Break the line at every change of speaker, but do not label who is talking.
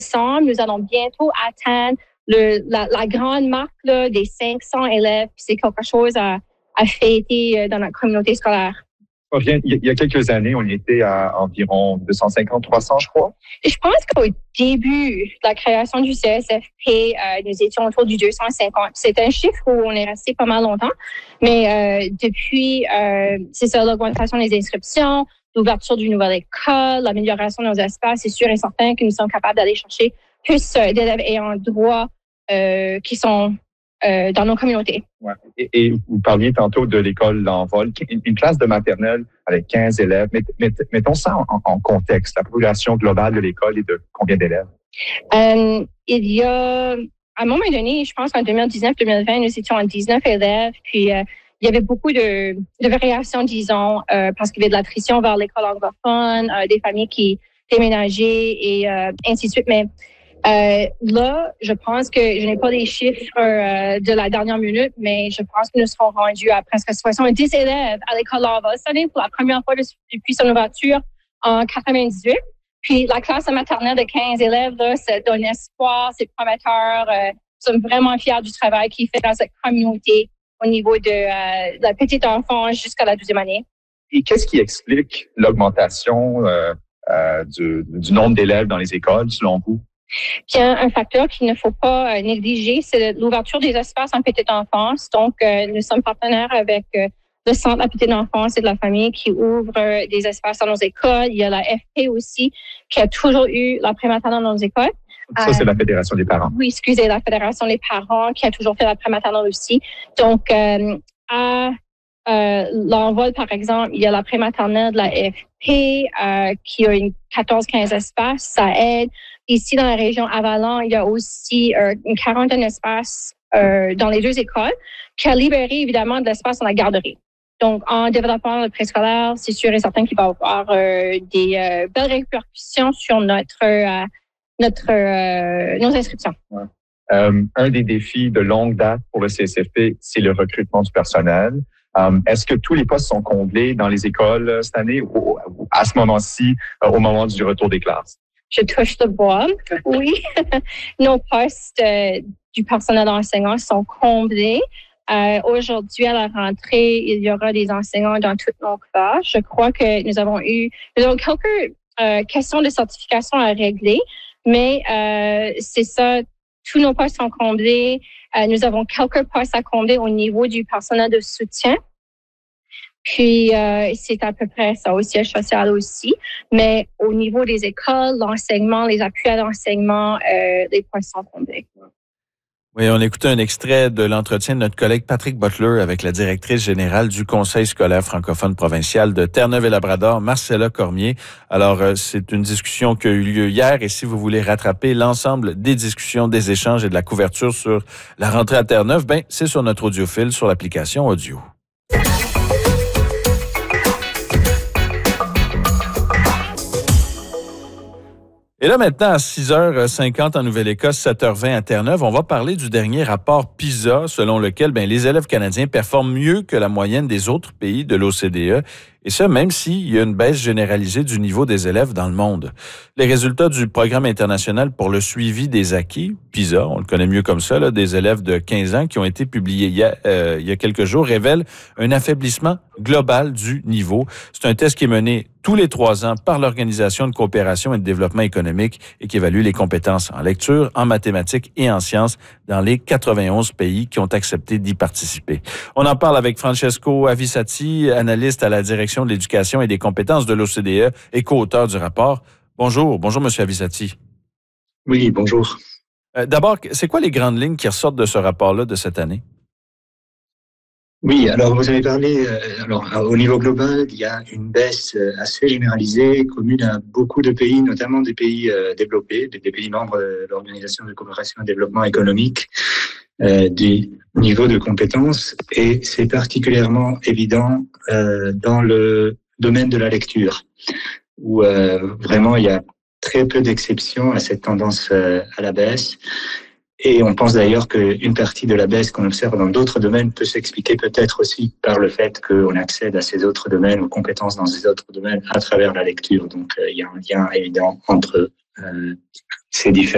ensemble, nous allons bientôt atteindre la grande marque là, des 500 élèves. C'est quelque chose à fêter dans notre communauté scolaire.
Il y a quelques années, on était à environ 250-300, je crois.
Je pense qu'au début de la création du CSFP, nous étions autour du 250. C'est un chiffre où on est resté pas mal longtemps, mais depuis, c'est ça, l'augmentation des inscriptions, l'ouverture d'une nouvelle école, l'amélioration de nos espaces, c'est sûr et certain que nous sommes capables d'aller chercher plus d'élèves ayant droit qui sont dans nos communautés.
Ouais. Et vous parliez tantôt de l'école L'Envol, une classe de maternelle avec 15 élèves. Mettons ça en contexte. La population globale de l'école est de combien d'élèves?
Il y a, à un moment donné, je pense qu'en 2019-2020, nous étions en 19 élèves. Puis, il y avait beaucoup de variations, disons, parce qu'il y avait de l'attrition vers l'école anglophone, des familles qui déménageaient et ainsi de suite. Mais là, je pense que je n'ai pas les chiffres de la dernière minute, mais je pense que nous serons rendus à presque 70 élèves à l'école L'Envol cette année pour la première fois depuis son ouverture en 98. Puis la classe maternelle de 15 élèves, là, ça donne espoir, c'est prometteur. Nous sommes vraiment fiers du travail qu'il fait dans cette communauté au niveau de la petite enfance jusqu'à la 12e année.
Et qu'est-ce qui explique l'augmentation du nombre d'élèves dans les écoles, selon vous?
Bien, un facteur qu'il ne faut pas négliger, c'est l'ouverture des espaces en petite enfance. Donc, nous sommes partenaires avec le Centre de la petite enfance et de la famille qui ouvre des espaces dans nos écoles. Il y a la FP aussi, qui a toujours eu la prématernelle dans nos écoles.
Ça, c'est la Fédération des parents.
Oui, excusez, la Fédération des parents qui a toujours fait la prématernelle aussi. Donc, à L'Envol, par exemple, il y a la prématernelle de la FP qui a une 14-15 espaces. Ça aide. Ici, dans la région Avalon, il y a aussi une quarantaine d'espaces dans les deux écoles qui a libéré, évidemment, de l'espace dans la garderie. Donc, en développant le préscolaire, c'est sûr et certain qu'il va y avoir des belles répercussions sur nos inscriptions.
Ouais. Un des défis de longue date pour le CSFP, c'est le recrutement du personnel. Est-ce que tous les postes sont comblés dans les écoles cette année ou à ce moment-ci, au moment du retour des classes?
Je touche le bois. Oui, nos postes du personnel enseignant sont comblés. Aujourd'hui, à la rentrée, il y aura des enseignants dans toutes nos classes. Je crois que nous avons quelques questions de certification à régler, mais c'est ça, tous nos postes sont comblés. Nous avons quelques postes à combler au niveau du personnel de soutien. Puis, c'est à peu près ça au siège social aussi. Mais au niveau des écoles, l'enseignement, les appuis à l'enseignement, les postes sont comblés.
Oui, on écoutait un extrait de l'entretien de notre collègue Patrick Butler avec la directrice générale du Conseil scolaire francophone provincial de Terre-Neuve-et-Labrador, Marcella Cormier. Alors, c'est une discussion qui a eu lieu hier et si vous voulez rattraper l'ensemble des discussions, des échanges et de la couverture sur la rentrée à Terre-Neuve, c'est sur notre audiophile sur l'application audio. Et là, maintenant, à 6h50 en Nouvelle-Écosse, 7h20 à Terre-Neuve, on va parler du dernier rapport PISA, selon lequel les élèves canadiens performent mieux que la moyenne des autres pays de l'OCDE. Et ça, même s'il y a une baisse généralisée du niveau des élèves dans le monde. Les résultats du Programme international pour le suivi des acquis, PISA, on le connaît mieux comme ça, là, des élèves de 15 ans qui ont été publiés il y a quelques jours, révèlent un affaiblissement global du niveau. C'est un test qui est mené tous les 3 ans par l'Organisation de coopération et de développement économique et qui évalue les compétences en lecture, en mathématiques et en sciences dans les 91 pays qui ont accepté d'y participer. On en parle avec Francesco Avisati, analyste à la direction de l'éducation et des compétences de l'OCDE et co-auteur du rapport. Bonjour, Monsieur Avisati.
Oui, bonjour.
D'abord, c'est quoi les grandes lignes qui ressortent de ce rapport-là de cette année?
Oui, alors vous avez parlé, au niveau global, il y a une baisse assez généralisée, commune à beaucoup de pays, notamment des pays développés, des pays membres de l'Organisation de coopération et développement économique, du niveau de compétences, et c'est particulièrement évident dans le domaine de la lecture, où vraiment il y a très peu d'exceptions à cette tendance à la baisse. Et on pense d'ailleurs qu'une partie de la baisse qu'on observe dans d'autres domaines peut s'expliquer peut-être aussi par le fait qu'on accède à ces autres domaines, aux compétences dans ces autres domaines à travers la lecture. Donc il y a un lien évident entre ces différents